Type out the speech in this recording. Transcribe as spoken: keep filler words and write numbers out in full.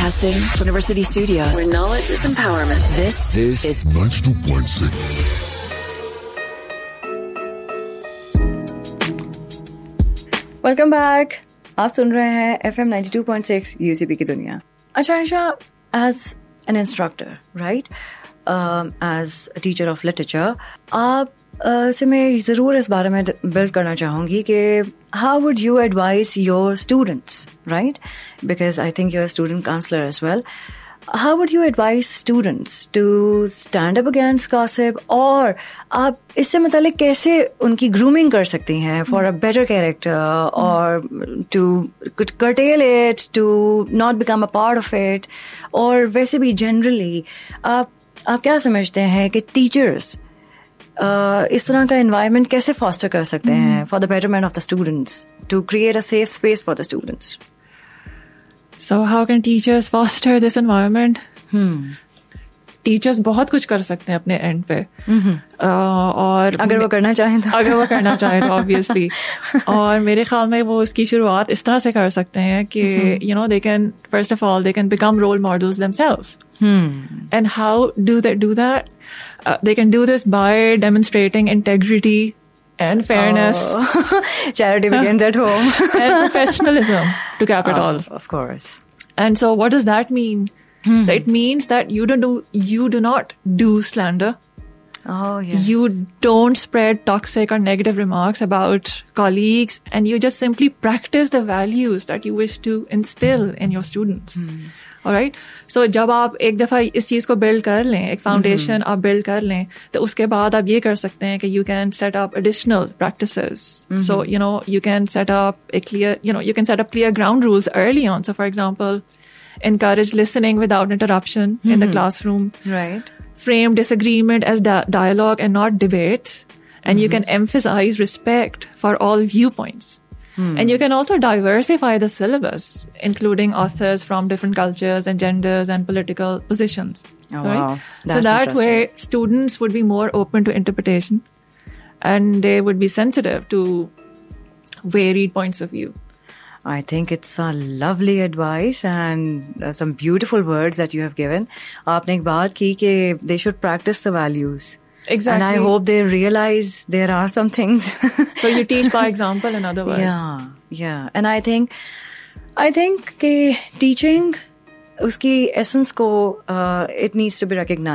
Broadcasting from University Studios, where knowledge is empowerment. This, this is ninety-two point six. Welcome back. आप सुन रहे हैं F M ninety two point six UCP की दुनिया. अच्छा Ayesha, as an instructor, right, as a teacher of literature, आप uh, से मैं ज़रूर इस बारे में बिल्ड करना चाहूँगी कि how would you advice your students, right, because I think you are student counsellor as well. How would you advise students to stand up against gossip, और आप इससे मतलब कैसे उनकी grooming कर सकती हैं for a better character, or to curtail it, to not become a part of it, और वैसे भी generally आप आप क्या समझते हैं कि teachers uh, इस तरह का environment कैसे foster कर सकते हैं for the betterment of the students, to create a safe space for the students? So how can teachers foster this environment? Hmm. Teachers बहुत कुछ कर सकते हैं अपने एंड पे. mm-hmm. uh, और अगर वो करना चाहें तो अगर वो करना चाहें तो obviously. और मेरे ख्याल में वो इसकी शुरुआत इस तरह से कर सकते हैं कि mm-hmm. you know they can, first of all, they can become role models themselves. hmm. And how do they do that? Uh, they can do this by demonstrating integrity and fairness. Oh. Charity begins at home. And professionalism, to cap it oh, all. Of course. And so what does that mean? Hmm. So it means that you don't do, you do not do slander. Oh, yes. You don't spread toxic or negative remarks about colleagues, and you just simply practice the values that you wish to instill in your students. Hmm. Alright? So जब आप एक दफ़ा इस चीज़ को build कर लें, एक foundation mm-hmm. आप build कर लें, तो उसके बाद आप ये कर सकते हैं कि you can set up additional practices. Mm-hmm. So, you know, you can set up a clear, you know, you can set up clear ground rules early on. So, for example, encourage listening without interruption mm-hmm. in the classroom. Right. Frame disagreement as di- dialogue and not debate. And mm-hmm. you can emphasize respect for all viewpoints. Hmm. And you can also diversify the syllabus, including authors from different cultures and genders and political positions. Oh, right? wow. That's so that way, students would be more open to interpretation, and they would be sensitive to varied points of view. I think it's a lovely advice and uh, some beautiful words that you have given. आपने एक बात की कि they should practice the values. Exactly. And I hope they realize there are some things. So you teach by example, in other words. Yeah, yeah. And I think, I think कि teaching, उसकी essence को, uh, it needs to be recognized.